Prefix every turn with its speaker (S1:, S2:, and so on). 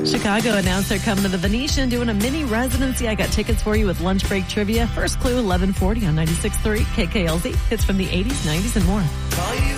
S1: Chicago announced they're coming to the Venetian doing a mini residency. I got tickets for you with lunch break trivia. First clue, 11:40 on 96.3 KKLZ. Hits from the 80s, 90s, and more.
S2: Call you